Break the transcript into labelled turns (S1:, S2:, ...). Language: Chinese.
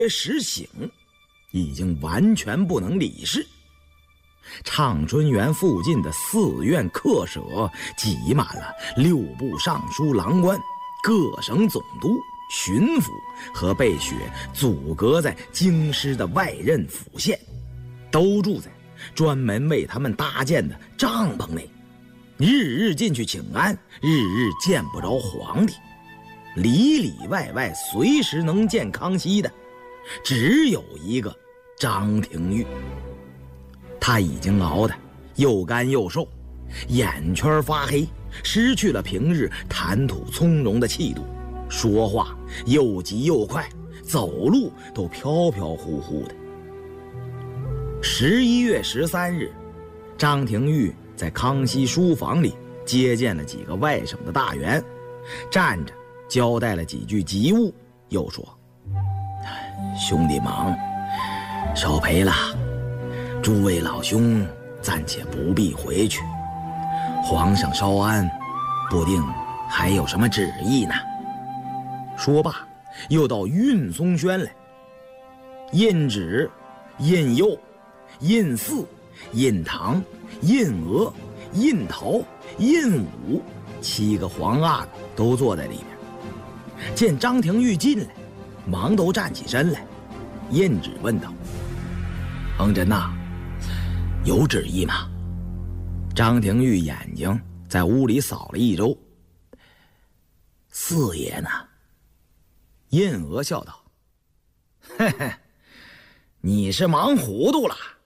S1: 时醒，已经完全不能理事。畅春园附近的寺院客舍挤满了6部尚书郎官、各省总督、巡抚和被雪阻隔在京师的外任府县，都住在专门为他们搭建的帐篷内，日日进去请安，日日见不着皇帝。里里外外随时能见康熙的，只有一个张廷玉。他已经熬得又干又瘦，眼圈发黑，失去了平日谈吐从容的气度，说话又急又快，走路都飘飘忽忽的。11月13日，张廷玉在康熙书房里接见了几个外省的大员，站着交代了几句急务，又说：兄弟忙，少陪了，诸位老兄暂且不必回去，皇上稍安，不定还有什么旨意呢。说罢又到运松轩来，印纸、印釉、印四、印堂、印额、印桃、印武7个皇阿哥都坐在里面。见张廷玉进来，忙都站起身来。印旨问道：恒真呐，有旨意吗？张廷玉眼睛在屋里扫了一周。四爷呢？印额笑道：嘿嘿，你是忙糊涂了。